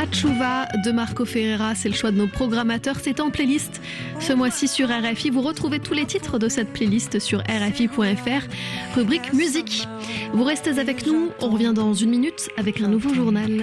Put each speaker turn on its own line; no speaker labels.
Tchouva de Marco Ferreira, c'est le choix de nos programmateurs, c'est en playlist ce mois-ci sur RFI. Vous retrouvez tous les titres de cette playlist sur rfi.fr, rubrique musique. Vous restez avec nous, on revient dans une minute avec un nouveau journal.